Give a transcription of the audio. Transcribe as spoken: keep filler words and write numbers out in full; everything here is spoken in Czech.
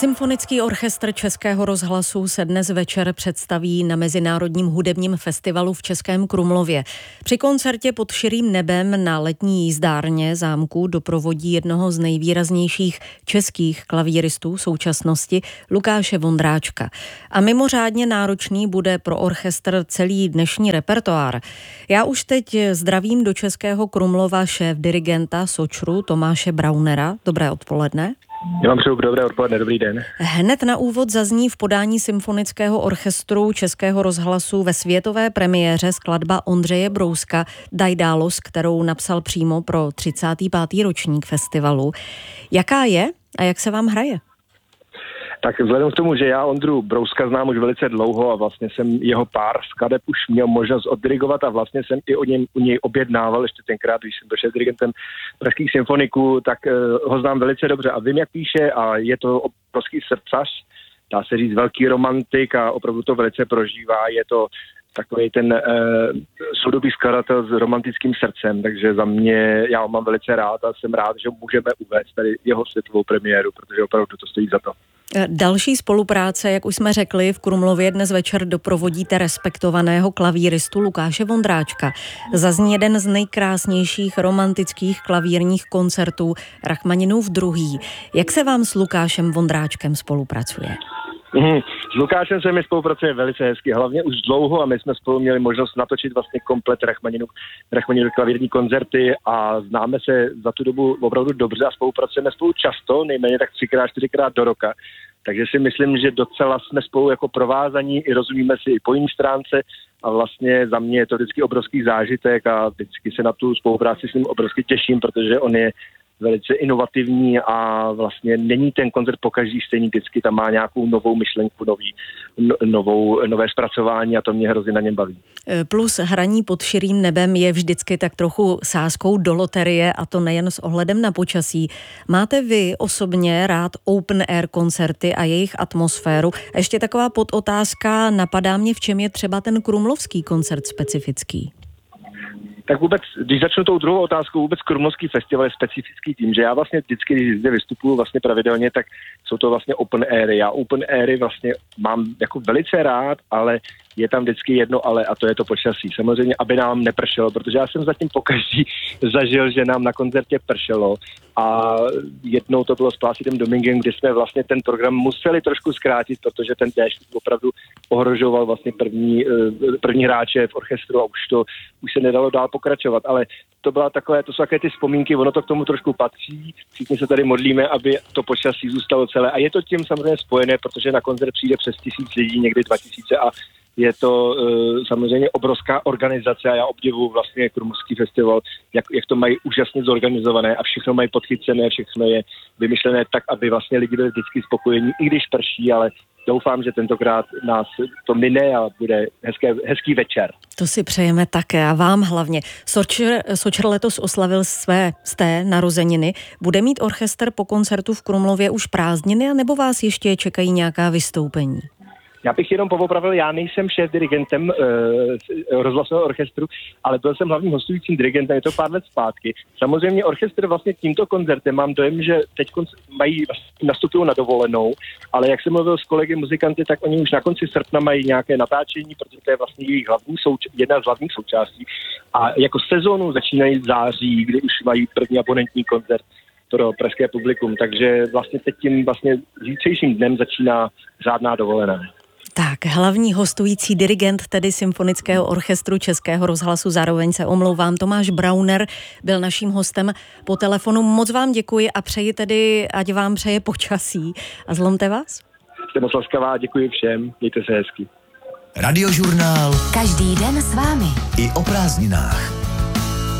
Symfonický orchestr Českého rozhlasu se dnes večer představí na Mezinárodním hudebním festivalu v Českém Krumlově. Při koncertě Pod širým nebem na letní jízdárně zámku doprovodí jednoho z nejvýraznějších českých klavíristů současnosti Lukáše Vondráčka. A mimořádně náročný bude pro orchestr celý dnešní repertoár. Já už teď zdravím do Českého Krumlova šéf dirigenta Sočru Tomáše Braunera. Dobré odpoledne. Já vám přeju dobré odpoledne, dobrý den. Hned na úvod zazní v podání Symfonického orchestru Českého rozhlasu ve světové premiéře skladba Ondřeje Brouska Daidalos, kterou napsal přímo pro třicátý pátý ročník festivalu. Jaká je a jak se vám hraje? Tak vzhledem k tomu, že já Ondru Brouska znám už velice dlouho a vlastně jsem jeho pár skladeb už měl možnost oddirigovat a vlastně jsem i o něm, u něj objednával ještě tenkrát, když jsem byl šéf dirigentem pražských symfoniků, tak uh, ho znám velice dobře a vím, jak píše a je to obrovský srdcař, dá se říct velký romantik a opravdu to velice prožívá, je to takový ten uh, soudobý skladatel s romantickým srdcem, takže za mě, já ho mám velice rád a jsem rád, že můžeme uvést tady jeho světovou premiéru, protože opravdu to stojí za to. Další spolupráce, jak už jsme řekli, v Krumlově dnes večer doprovodíte respektovaného klavíristu Lukáše Vondráčka. Zazní jeden z nejkrásnějších romantických klavírních koncertů Rachmaninův druhý. Jak se vám s Lukášem Vondráčkem spolupracuje? Mm, s Lukášem se mi spolupracuje velice hezky, hlavně už dlouho a my jsme spolu měli možnost natočit vlastně komplet Rachmaninův, Rachmaninův klavírní koncerty a známe se za tu dobu opravdu dobře a spolupracujeme spolu často, nejméně tak třikrát, čtyřikrát do roka. Takže si myslím, že docela jsme spolu jako provázaní i rozumíme si i po jiné stránce a vlastně za mě je to vždycky obrovský zážitek a vždycky se na tu spolupráci s ním obrovsky těším, protože on je velice inovativní a vlastně není ten koncert pokaždý stejný, vždycky tam má nějakou novou myšlenku, nový, no, novou, nové zpracování a to mě hrozně na něm baví. Plus hraní Pod širým nebem je vždycky tak trochu sázkou do loterie a to nejen s ohledem na počasí. Máte vy osobně rád open air koncerty a jejich atmosféru? A ještě taková podotázka, napadá mě, v čem je třeba ten krumlovský koncert specifický? Tak vůbec, když začnu tou druhou otázkou, vůbec Krumlovský festival je specifický tím, že já vlastně vždycky, když zde vystupuju vlastně pravidelně, tak jsou to vlastně open airy. Já open airy vlastně mám jako velice rád, ale je tam vždycky jedno ale a to je to počasí. Samozřejmě, aby nám nepršelo, protože já jsem zatím pokaždý zažil, že nám na koncertě pršelo a jednou to bylo s Plácidem Domingem, kdy jsme vlastně ten program museli trošku zkrátit, protože ten déšť opravdu ohrožoval vlastně první, první hráče v orchestru a už to už se nedalo dál pokračovat, ale to byla takové, to jsou také ty vzpomínky, ono to k tomu trošku patří, všichni se tady modlíme, aby to počasí zůstalo celé a je to tím samozřejmě spojené, protože na koncert přijde přes tisíc lidí, někdy dva tisíce a je to uh, samozřejmě obrovská organizace a já obdivuju vlastně Krumlovský festival, jak, jak to mají úžasně zorganizované a všechno mají podchycené, všechno je vymyšlené tak, aby vlastně lidi byli vždycky spokojení, i když prší, ale doufám, že tentokrát nás to mine a bude hezké, hezký večer. To si přejeme také a vám hlavně. Sočr, Sočr letos oslavil své sté narozeniny. Bude mít orchestr po koncertu v Krumlově už prázdniny, anebo vás ještě čekají nějaká vystoupení? Já bych jenom povopravil, já nejsem šéf dirigentem uh, rozhlasového orchestru, ale byl jsem hlavním hostujícím dirigentem, je to pár let zpátky. Samozřejmě orchestr vlastně tímto koncertem mám dojem, že teď mají nastupují na dovolenou, ale jak jsem mluvil s kolegy muzikanty, tak oni už na konci srpna mají nějaké natáčení, protože to je vlastně jejich hlavní souč- jedna z hlavních součástí. A jako sezónu začínají v září, kdy už mají první abonentní koncert pro pražské publikum, takže vlastně teď tím vlastně zítřejším dnem začíná řádná dovolená. Tak, hlavní hostující dirigent tedy Symfonického orchestru Českého rozhlasu, zároveň se omlouvám, Tomáš Brauner byl naším hostem po telefonu. Moc vám děkuji a přeji tedy, ať vám přeje počasí. A zlomte vás. Jste moc laskavá, děkuji všem, mějte se hezky. Radiožurnál. Každý den s vámi. I o prázdninách.